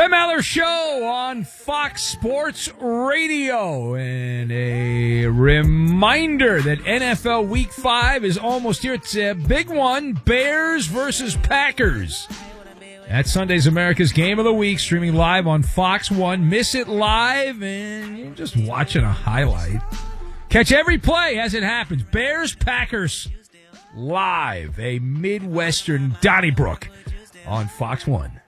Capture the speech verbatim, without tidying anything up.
Ben Maller Show on Fox Sports Radio. And a reminder that N F L Week five is almost here. It's a big one, Bears versus Packers. That's Sunday's America's Game of the Week, streaming live on Fox one. Miss it live, and you're just watching a highlight. Catch every play as it happens. Bears, Packers, live. A Midwestern Donnybrook on Fox one.